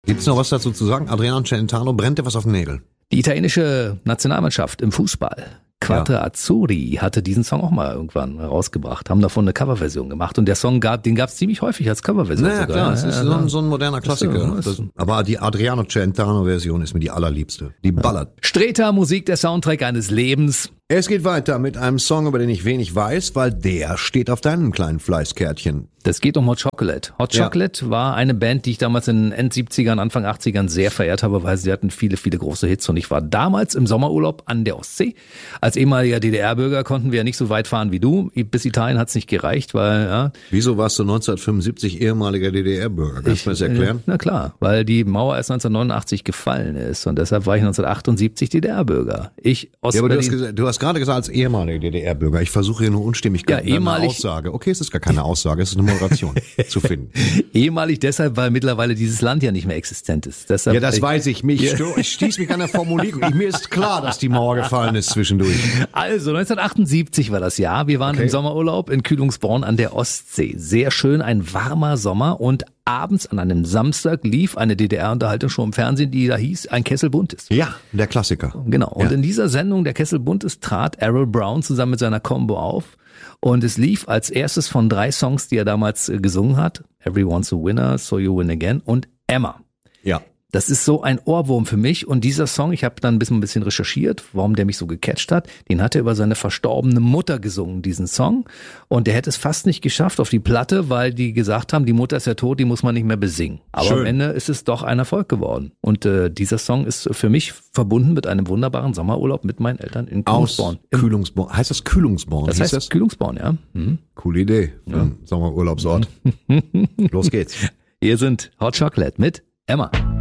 Gibt's noch was dazu zu sagen? Adriano Celentano, brennt dir was auf den Nägeln? Die italienische Nationalmannschaft im Fußball, Quattro Azzurri, hatte diesen Song auch mal irgendwann rausgebracht, haben davon eine Coverversion gemacht und der Song den gab's ziemlich häufig als Coverversion. Naja, sogar. klar, es ist so ein moderner Klassiker. Aber die Adriano Celentano-Version ist mir die allerliebste. Die ballert. Streter, Musik, der Soundtrack eines Lebens. Es geht weiter mit einem Song, über den ich wenig weiß, weil der steht auf deinem kleinen Fleißkärtchen. Das geht um Hot Chocolate. Hot Chocolate war eine Band, die ich damals in den End-70ern, Anfang 80ern sehr verehrt habe, weil sie hatten viele, viele große Hits. Und ich war damals im Sommerurlaub an der Ostsee. Als ehemaliger DDR-Bürger konnten wir ja nicht so weit fahren wie du. Bis Italien hat's nicht gereicht, weil... Ja, wieso warst du 1975 ehemaliger DDR-Bürger? Kannst du mir das erklären? Na klar, weil die Mauer erst 1989 gefallen ist. Und deshalb war ich 1978 DDR-Bürger. Aber du hast gerade gesagt, als ehemaliger DDR-Bürger. Ich versuche hier nur Unstimmigkeit in einer Aussage. Okay, es ist gar keine Aussage, es ist eine Moderation zu finden. Ehemalig deshalb, weil mittlerweile dieses Land ja nicht mehr existent ist. Deshalb, ja, das weiß ich. Ich stieß mich an der Formulierung. Mir ist klar, dass die Mauer gefallen ist zwischendurch. Also 1978 war das Jahr. Wir waren im Sommerurlaub in Kühlungsborn an der Ostsee. Sehr schön, ein warmer Sommer und abends an einem Samstag lief eine DDR-Unterhaltung schon im Fernsehen, die da hieß Ein Kessel Buntes. Ja, der Klassiker. Genau. Und in dieser Sendung, der Kessel Buntes, trat Errol Brown zusammen mit seiner Combo auf. Und es lief als erstes von 3 Songs, die er damals gesungen hat. Everyone's a Winner, So You Win Again und Emma. Ja. Das ist so ein Ohrwurm für mich. Und dieser Song, ich habe dann ein bisschen recherchiert, warum der mich so gecatcht hat. Den hat er über seine verstorbene Mutter gesungen, diesen Song. Und der hätte es fast nicht geschafft auf die Platte, weil die gesagt haben, die Mutter ist ja tot, die muss man nicht mehr besingen. Aber schön. Am Ende ist es doch ein Erfolg geworden. Und dieser Song ist für mich verbunden mit einem wunderbaren Sommerurlaub mit meinen Eltern in Kühlungsborn. Kühlungsborn. Heißt das Kühlungsborn? Das heißt Kühlungsborn, ja. Mhm. Coole Idee. Ja. Sommerurlaubsort. Los geht's. Hier sind Hot Chocolate mit Emma.